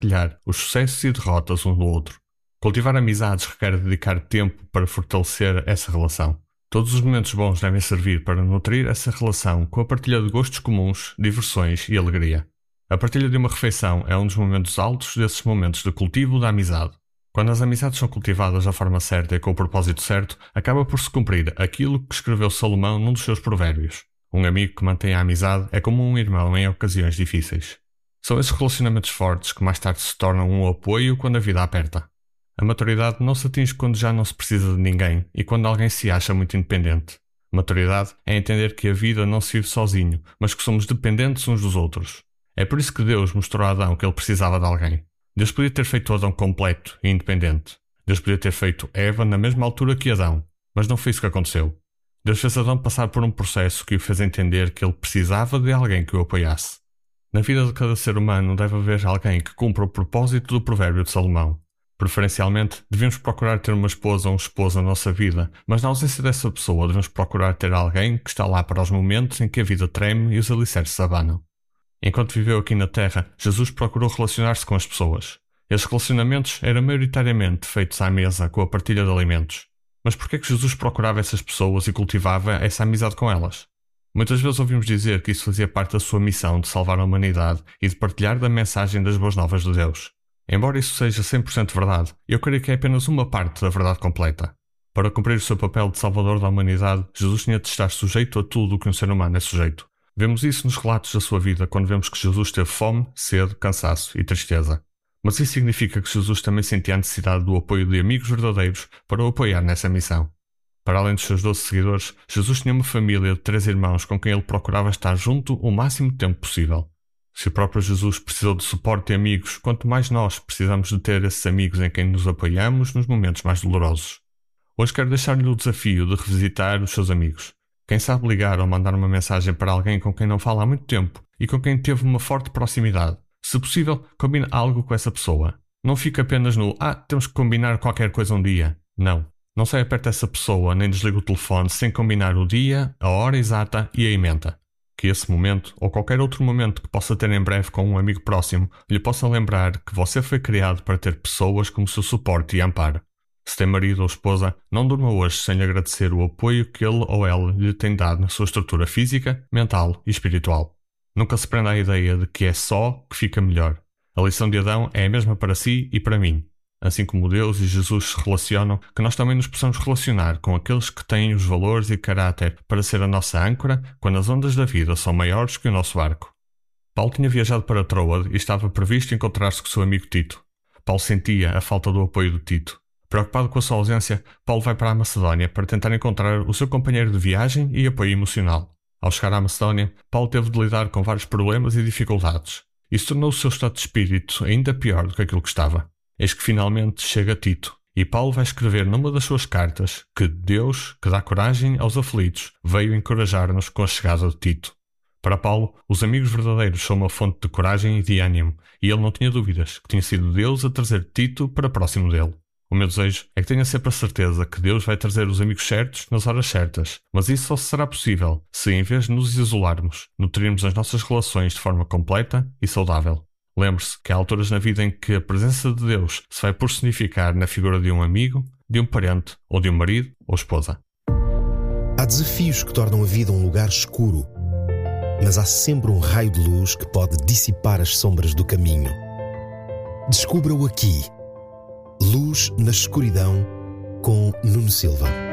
partilhar os sucessos e derrotas um do outro. Cultivar amizades requer dedicar tempo para fortalecer essa relação. Todos os momentos bons devem servir para nutrir essa relação com a partilha de gostos comuns, diversões e alegria. A partilha de uma refeição é um dos momentos altos desses momentos de cultivo da amizade. Quando as amizades são cultivadas da forma certa e com o propósito certo, acaba por se cumprir aquilo que escreveu Salomão num dos seus provérbios. Um amigo que mantém a amizade é como um irmão em ocasiões difíceis. São esses relacionamentos fortes que mais tarde se tornam um apoio quando a vida aperta. A maturidade não se atinge quando já não se precisa de ninguém e quando alguém se acha muito independente. Maturidade é entender que a vida não se vive sozinho, mas que somos dependentes uns dos outros. É por isso que Deus mostrou a Adão que ele precisava de alguém. Deus podia ter feito Adão completo e independente. Deus podia ter feito Eva na mesma altura que Adão, mas não foi isso que aconteceu. Deus fez Adão passar por um processo que o fez entender que ele precisava de alguém que o apoiasse. Na vida de cada ser humano deve haver alguém que cumpra o propósito do provérbio de Salomão. Preferencialmente, devemos procurar ter uma esposa ou um esposo na nossa vida, mas na ausência dessa pessoa devemos procurar ter alguém que está lá para os momentos em que a vida treme e os alicerces se abanam. Enquanto viveu aqui na Terra, Jesus procurou relacionar-se com as pessoas. Esses relacionamentos eram maioritariamente feitos à mesa com a partilha de alimentos. Mas por que é que Jesus procurava essas pessoas e cultivava essa amizade com elas? Muitas vezes ouvimos dizer que isso fazia parte da sua missão de salvar a humanidade e de partilhar da mensagem das boas novas de Deus. Embora isso seja 100% verdade, eu creio que é apenas uma parte da verdade completa. Para cumprir o seu papel de salvador da humanidade, Jesus tinha de estar sujeito a tudo o que um ser humano é sujeito. Vemos isso nos relatos da sua vida quando vemos que Jesus teve fome, sede, cansaço e tristeza. Mas isso significa que Jesus também sentia a necessidade do apoio de amigos verdadeiros para o apoiar nessa missão. Para além dos seus 12 seguidores, Jesus tinha uma família de 3 irmãos com quem ele procurava estar junto o máximo tempo possível. Se o próprio Jesus precisou de suporte de amigos, quanto mais nós precisamos de ter esses amigos em quem nos apoiamos nos momentos mais dolorosos. Hoje quero deixar-lhe o desafio de revisitar os seus amigos. Quem sabe ligar ou mandar uma mensagem para alguém com quem não fala há muito tempo e com quem teve uma forte proximidade. Se possível, combine algo com essa pessoa. Não fique apenas no temos que combinar qualquer coisa um dia. Não saia perto dessa pessoa nem desligue o telefone sem combinar o dia, a hora exata e a ementa. Que esse momento, ou qualquer outro momento que possa ter em breve com um amigo próximo, lhe possa lembrar que você foi criado para ter pessoas como seu suporte e amparo. Se tem marido ou esposa, não durma hoje sem lhe agradecer o apoio que ele ou ela lhe tem dado na sua estrutura física, mental e espiritual. Nunca se prenda à ideia de que é só que fica melhor. A lição de Adão é a mesma para si e para mim. Assim como Deus e Jesus se relacionam, que nós também nos possamos relacionar com aqueles que têm os valores e caráter para ser a nossa âncora quando as ondas da vida são maiores que o nosso barco. Paulo tinha viajado para Troade e estava previsto encontrar-se com seu amigo Tito. Paulo sentia a falta do apoio do Tito. Preocupado com a sua ausência, Paulo vai para a Macedónia para tentar encontrar o seu companheiro de viagem e apoio emocional. Ao chegar à Macedónia, Paulo teve de lidar com vários problemas e dificuldades. Isso tornou o seu estado de espírito ainda pior do que aquilo que estava. Eis que finalmente chega Tito, e Paulo vai escrever numa das suas cartas que Deus, que dá coragem aos aflitos, veio encorajar-nos com a chegada de Tito. Para Paulo, os amigos verdadeiros são uma fonte de coragem e de ânimo, e ele não tinha dúvidas que tinha sido Deus a trazer Tito para próximo dele. O meu desejo é que tenha sempre a certeza que Deus vai trazer os amigos certos nas horas certas, mas isso só será possível se, em vez de nos isolarmos, nutrirmos as nossas relações de forma completa e saudável. Lembre-se que há alturas na vida em que a presença de Deus se vai personificar na figura de um amigo, de um parente ou de um marido ou esposa. Há desafios que tornam a vida um lugar escuro, mas há sempre um raio de luz que pode dissipar as sombras do caminho. Descubra-o aqui. Luz na escuridão, com Nuno Silva.